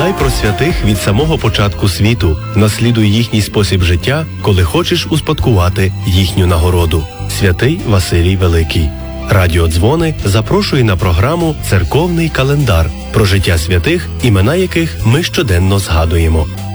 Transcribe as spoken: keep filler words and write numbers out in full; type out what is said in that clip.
Пам'ятай про святих від самого початку світу, наслідуй їхній спосіб життя, коли хочеш успадкувати їхню нагороду. Святий Василій Великий. Радіо Дзвони запрошує на програму «Церковний календар» про життя святих, імена яких ми щоденно згадуємо.